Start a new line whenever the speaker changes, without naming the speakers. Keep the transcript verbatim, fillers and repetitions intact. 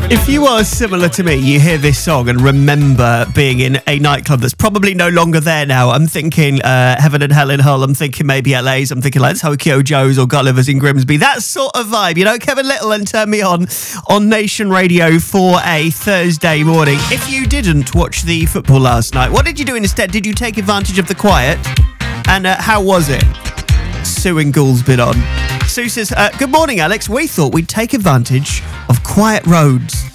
If you are similar to me, you hear this song and remember being in a nightclub that's probably no longer there now. I'm thinking uh, Heaven and Hell in Hull. I'm thinking maybe L A's. I'm thinking like Tokyo Joe's or Gulliver's in Grimsby. That sort of vibe, you know. Kevin Little and Turn Me On on Nation Radio for a Thursday morning. If you didn't watch the football last night, what did you do instead? Did you take advantage of the quiet? And uh, how was it? Sue in Goulsby on. Sue says, uh, good morning, Alex. We thought we'd take advantage of quiet roads